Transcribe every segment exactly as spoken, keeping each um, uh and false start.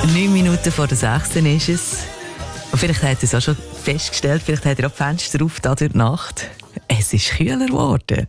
Neun Minuten vor der sechsten ist es. Und vielleicht habt ihr es auch schon festgestellt, vielleicht habt ihr auch die Fenster auf da durch die Nacht. Es ist kühler geworden.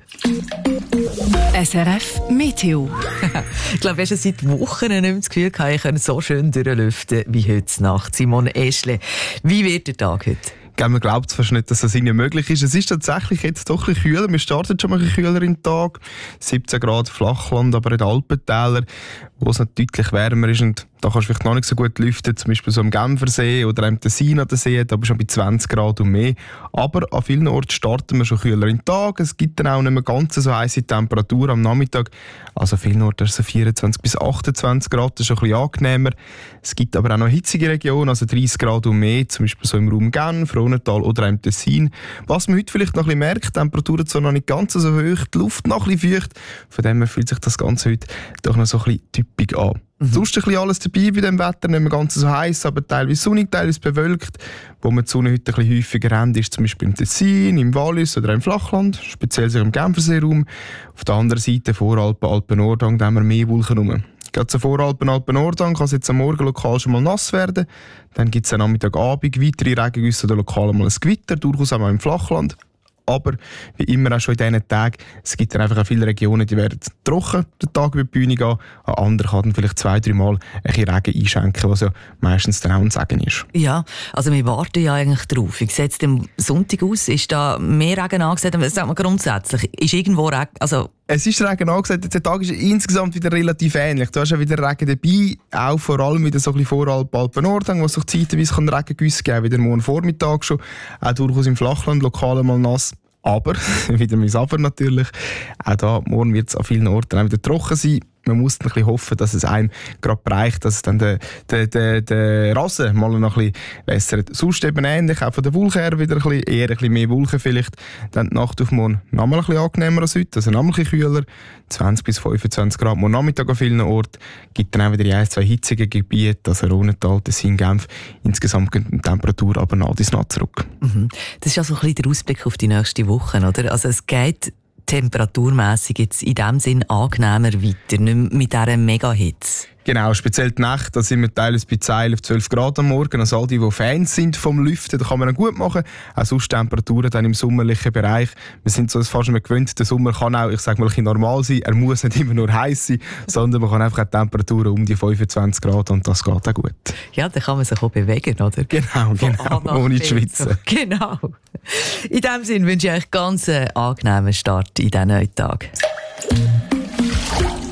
S R F Meteo. Ich glaube, ich habe seit Wochen nicht mehr das Gefühl gehabt, ich könnte so schön durchlüften wie heute Nacht. Simone Eschle, wie wird der Tag heute? Man glaubt fast nicht, dass das irgendwie möglich ist. Es ist tatsächlich jetzt doch ein bisschen kühler. Wir starten schon mal ein bisschen kühler in den Tag. siebzehn Grad Flachland, aber in den Alpentälern, wo es noch deutlich wärmer ist. Und da kannst du vielleicht noch nicht so gut lüften, zum Beispiel so am Genfersee oder am Tessin an der See, da bist du schon bei zwanzig Grad und mehr. Aber an vielen Orten starten wir schon kühler in den Tag. Es gibt dann auch nicht mehr ganz so heisse Temperatur am Nachmittag. Also an vielen Orten ist es vierundzwanzig bis achtundzwanzig Grad, das ist schon ein bisschen angenehmer. Es gibt aber auch noch hitzige Regionen, also dreißig Grad und mehr, zum Beispiel so im Raum Genf, Rhontal oder im Tessin. Was man heute vielleicht noch ein bisschen merkt, die Temperaturen sind noch nicht ganz so hoch, die Luft noch ein bisschen feucht. Von dem her fühlt sich das Ganze heute doch noch so ein bisschen typisch an. Mhm. Sonst ein bisschen alles dabei bei dem Wetter, nicht mehr ganz so heiß, aber teilweise sonnig, teilweise bewölkt. Wo man die Sonne heute ein bisschen häufiger rennt, ist zum Beispiel im Tessin, im Wallis oder im Flachland, speziell sich im Genferseeraum. Auf der anderen Seite Voralpen, Alpen-Nordhang, da haben wir mehr Wolken rum. Gerade zu Voralpen, Alpen-Nordhang kann es jetzt am Morgen lokal schon mal nass werden. Dann gibt es am Nachmittag, Abend weitere Regengüsse oder lokal mal ein Gewitter, durchaus auch mal im Flachland. Aber wie immer auch schon in diesen Tagen, es gibt dann einfach auch viele Regionen, die werden trocken den Tag über die Bühne gehen. An anderen kann dann vielleicht zwei, drei Mal ein bisschen Regen einschenken, was ja meistens dann auch ein Segen ist. Ja, also wir warten ja eigentlich drauf. Wie sieht es am Sonntag aus? Ist da mehr Regen angesagt? Sagen wir grundsätzlich, ist irgendwo Regen, also es ist Regen angesagt, der Tag ist insgesamt wieder relativ ähnlich. Du hast ja wieder Regen dabei, auch vor allem wieder so ein bisschen Voralpen, Alpen-Nordhang, wo es sich zeitweise Regengüsse geben kann, wieder morgen Vormittag schon, auch durchaus im Flachland, lokal mal nass. Aber, wieder mein Aber natürlich, auch da morgen wird es an vielen Orten auch wieder trocken sein. Man muss ein bisschen hoffen, dass es einem gerade bereicht, dass dann der, der, der, der Rasen mal noch ein bisschen wässert. Sonst eben ähnlich, auch von der Wolke her wieder ein bisschen, eher ein bisschen mehr Wolken vielleicht. Dann die Nacht auf morgen noch mal ein bisschen angenehmer als heute, also noch mal ein bisschen kühler. zwanzig bis fünfundzwanzig Grad morgen Nachmittag an vielen Orten. Gibt dann auch wieder ein, zwei hitzige Gebiete, also Rhontal, Tessin, Genf. Insgesamt geht die Temperatur aber nach bis nach zurück. Mhm. Das ist also ein bisschen der Ausblick auf die nächste Woche, oder? Also es geht temperaturmässig jetzt in dem Sinn angenehmer weiter, nicht mit dieser Mega-Hitze. Genau, speziell die Nacht, da sind wir teilweise bei zehn auf zwölf Grad am Morgen. Also all die, die Fans sind vom Lüften, da kann man dann gut machen. Auch sonst Temperaturen dann im sommerlichen Bereich. Wir sind so fast schon gewöhnt, der Sommer kann auch, ich sage mal, ein bisschen normal sein. Er muss nicht immer nur heiß sein, sondern man kann einfach auch Temperaturen um die fünfundzwanzig Grad und das geht auch gut. Ja, dann kann man sich auch bewegen, oder? Genau, genau, ohne zu schwitzen. Genau. In diesem Sinne wünsche ich euch ganz einen angenehmen Start in diesen neuen Tag.